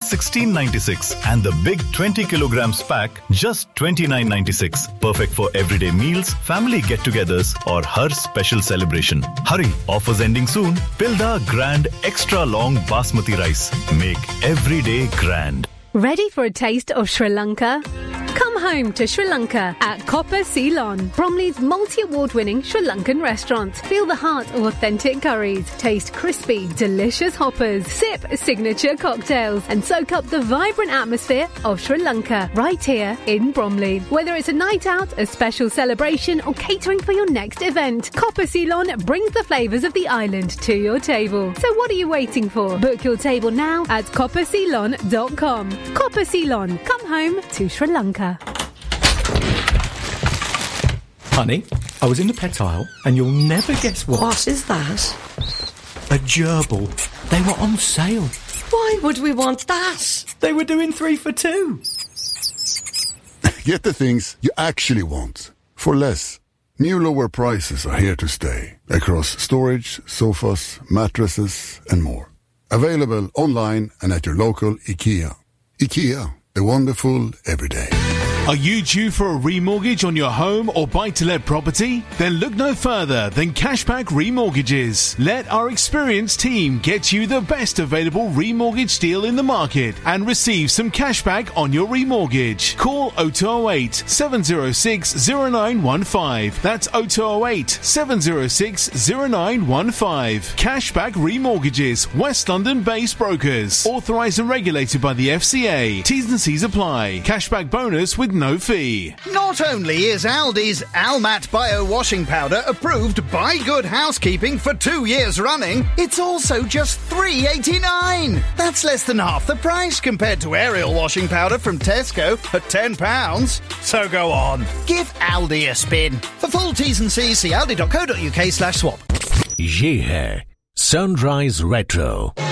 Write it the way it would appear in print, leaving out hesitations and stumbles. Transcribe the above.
1696, and the big 20 kilograms pack just 29.96. Perfect for everyday meals, family get-togethers, or her special celebration. Hurry, offers ending soon. Pilda Grand Extra Long Basmati Rice. Make every day grand. Ready for a taste of Sri Lanka? Come home to Sri Lanka at Copper Ceylon, Bromley's multi-award-winning Sri Lankan restaurant. Feel the heart of authentic curries, taste crispy, delicious hoppers, sip signature cocktails, and soak up the vibrant atmosphere of Sri Lanka right here in Bromley. Whether it's a night out, a special celebration, or catering for your next event, Copper Ceylon brings the flavours of the island to your table. So what are you waiting for? Book your table now at copperceylon.com. Copper Ceylon, come home to Sri Lanka. Honey, I was in the pet aisle and you'll never guess what. What is that? A gerbil. They were on sale. Why would we want that? They were doing 3 for 2. Get the things you actually want for less. New lower prices are here to stay across storage, sofas, mattresses and more. Available online and at your local IKEA. IKEA, the wonderful everyday. Are you due for a remortgage on your home or buy-to-let property? Then look no further than Cashback Remortgages. Let our experienced team get you the best available remortgage deal in the market and receive some cashback on your remortgage. Call 0208 706 0915. That's 0208 706 0915. Cashback Remortgages, West London-based brokers. Authorised and regulated by the FCA. T's and C's apply. Cashback bonus with no fee. Not only is Aldi's Almat Bio Washing Powder approved by Good Housekeeping for 2 years running, it's also just $3.89. That's less than half the price compared to Ariel washing powder from Tesco at £10. So go on, give Aldi a spin. For full T's and C's, see aldi.co.uk/swap. ये है Sunrise Retro.